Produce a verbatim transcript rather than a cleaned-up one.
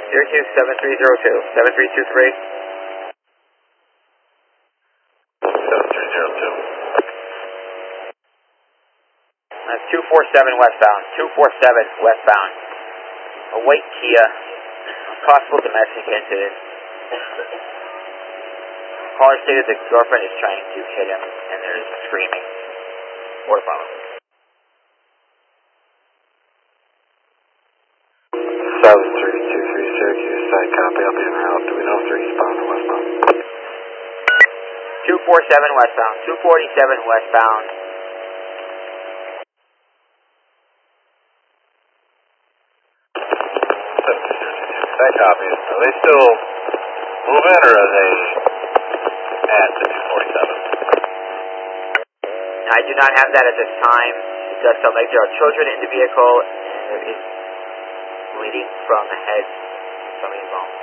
Syracuse seven three zero two, seven three two three. seven three zero two. That's two four seven westbound, two four seven westbound. A white Kia, possible domestic incident. Caller stated the girlfriend is trying to hit him and there's screaming. Or phone. seven three two three Syracuse, side copy, I'll be en route. Do we know if they're eastbound or westbound? two four seven westbound, two forty-seven westbound. Side copy. Are they still moving or are they at the two forty-seven? I do not have that at this time. It does sound like there are children in the vehicle and there is bleeding from the head. Something is wrong.